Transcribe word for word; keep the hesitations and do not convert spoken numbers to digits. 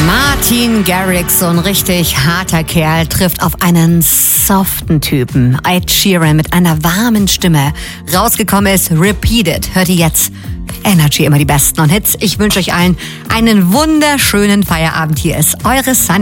Martin Garrix, so ein richtig harter Kerl, trifft auf einen soften Typen. Ed Sheeran mit einer warmen Stimme. Rausgekommen ist Repeat It. Hört ihr jetzt? Energy, immer die besten und Hits. Ich wünsche euch allen einen wunderschönen Feierabend. Hier ist eure Sunny.